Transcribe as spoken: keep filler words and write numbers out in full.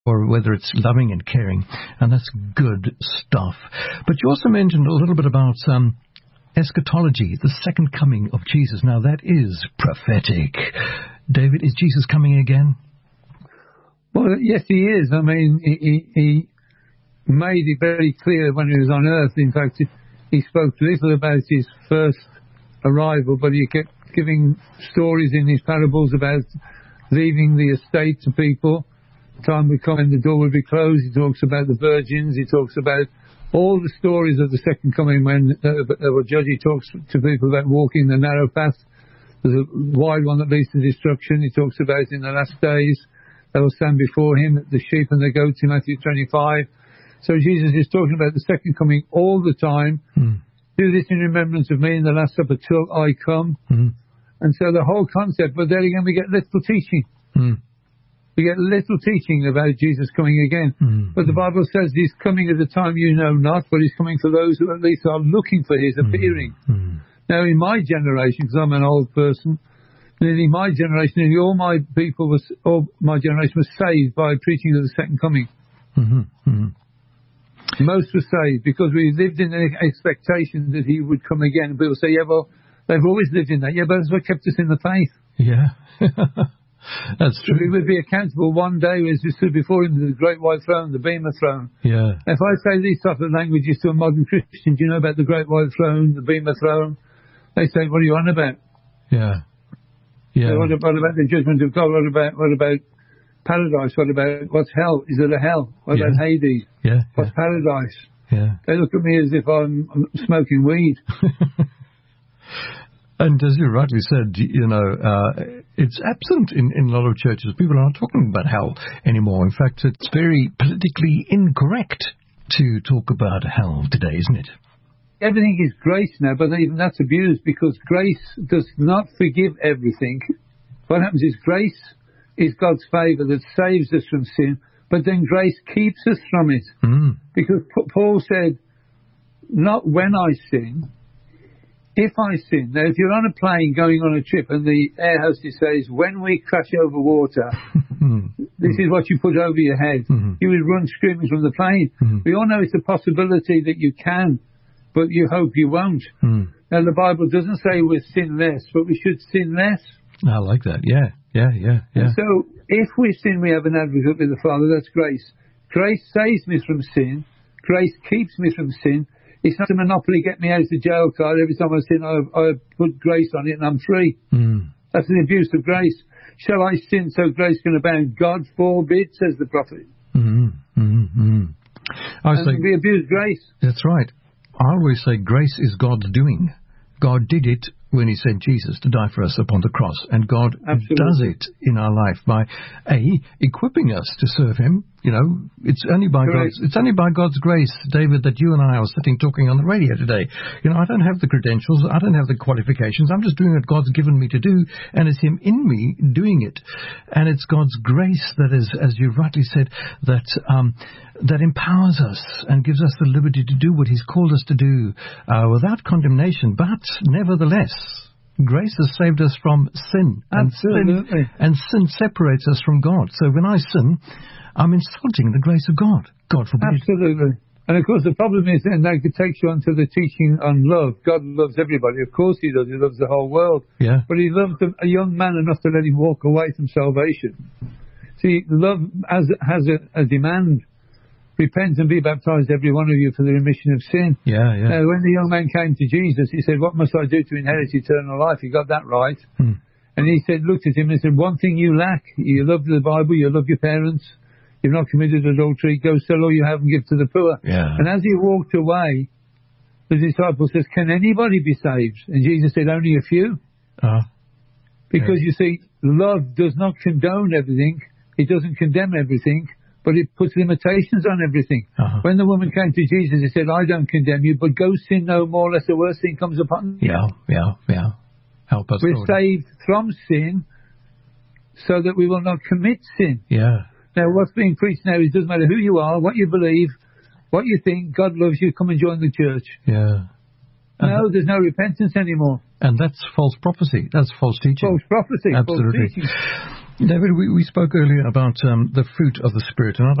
or whether it's loving and caring, and that's good stuff. But you also mentioned a little bit about um, eschatology, the second coming of Jesus. Now, that is prophetic. David, is Jesus coming again? Well, yes, he is. I mean, he, he, he made it very clear when he was on earth. In fact, he, he spoke little about his first arrival, but he kept giving stories in his parables about leaving the estate to people. Time would come and the door would be closed. He talks about the virgins. He talks about all the stories of the second coming when uh, there were judge. He talks to people about walking the narrow path. There's a wide one that leads to destruction. He talks about in the last days they will stand before him, the sheep and the goats in Matthew twenty-five. So Jesus is talking about the second coming all the time. Mm. Do this in remembrance of me in the last supper till I come. Mm. And so the whole concept, but there again we get little teaching. Mm. We get little teaching about Jesus coming again. Mm. But the Bible says he's coming at a time you know not, but he's coming for those who at least are looking for his appearing. Mm. Now, in my generation, because I'm an old person, nearly my generation, nearly all my people, was, all my generation was saved by preaching of the second coming. Mm-hmm. Mm-hmm. Most were saved because we lived in the expectation that he would come again. And people say, yeah, well, they've always lived in that. Yeah, but that's what kept us in the faith. Yeah. That's true. We would be accountable one day as we stood before him, the great white throne, the Bema throne. Yeah. If I say these type of languages to a modern Christian, do you know about the great white throne, the Bema throne? They say, what are you on about? Yeah. Yeah. So what, about, what about the judgment of God? What about what about paradise? What about what's hell? Is there a hell? What yeah. about Hades? Yeah. What's yeah. paradise? Yeah. They look at me as if I'm, I'm smoking weed. And as you rightly said, you know, uh, it's absent in, in a lot of churches. People are not talking about hell anymore. In fact, it's very politically incorrect to talk about hell today, isn't it? Everything is grace now, but even that's abused because grace does not forgive everything. What happens is grace is God's favour that saves us from sin, but then grace keeps us from it. Mm. Because Paul said, not when I sin, if I sin. Now, if you're on a plane going on a trip and the air hostess says, when we crash over water, this is what you put over your head, mm-hmm. you would run screaming from the plane. Mm-hmm. We all know it's a possibility that you can, but you hope you won't. Mm. Now, the Bible doesn't say we're sin less, but we should sin less. I like that. Yeah, yeah, yeah, yeah. And so, if we sin, we have an advocate with the Father. That's grace. Grace saves me from sin. Grace keeps me from sin. It's not a monopoly, get me out of the jail card. Every time I sin, I, I put grace on it and I'm free. Mm. That's an abuse of grace. Shall I sin so grace can abound? God forbid, says the prophet. Mm-hmm. Mm-hmm. I and say, we abuse grace. That's right. I always say grace is God's doing. God did it when he sent Jesus to die for us upon the cross. And God Absolutely. Does it in our life by, A, equipping us to serve him. You know, it's only by Correct. God's, it's only by God's grace, David, that you and I are sitting talking on the radio today. You know, I don't have the credentials. I don't have the qualifications. I'm just doing what God's given me to do. And it's him in me doing it. And it's God's grace that is, as you rightly said, that, um, that empowers us and gives us the liberty to do what he's called us to do, uh, without condemnation. But nevertheless, grace has saved us from sin. And Absolutely. sin, and sin separates us from God. So when I sin, I'm insulting the grace of God. God forbid. Absolutely. And of course the problem is then that takes you on to the teaching on love. God loves everybody. Of course he does. He loves the whole world. Yeah. But he loves a young man enough to let him walk away from salvation. See, love has, has a, a demand. Repent and be baptized, every one of you, for the remission of sin. Yeah, yeah. Now, when the young man came to Jesus, he said, what must I do to inherit eternal life? He got that right. Hmm. And he said, looked at him and said, one thing you lack. You love the Bible, you love your parents, you've not committed adultery, go sell all you have and give to the poor. Yeah. And as he walked away, the disciple says, can anybody be saved? And Jesus said, only a few. Uh, because yeah. you see, love does not condone everything. It doesn't condemn everything. But it puts limitations on everything. Uh-huh. When the woman came to Jesus, he said, I don't condemn you, but go sin no more, lest the worst thing comes upon you. Yeah, yeah, yeah. Help us, We're Lord. saved from sin so that we will not commit sin. Yeah. Now, what's being preached now is it doesn't matter who you are, what you believe, what you think, God loves you, come and join the church. Yeah. And no, there's no repentance anymore. And that's false prophecy. That's false teaching. False prophecy. Absolutely. False teaching. David, we, we spoke earlier about um, the fruit of the Spirit, and I'd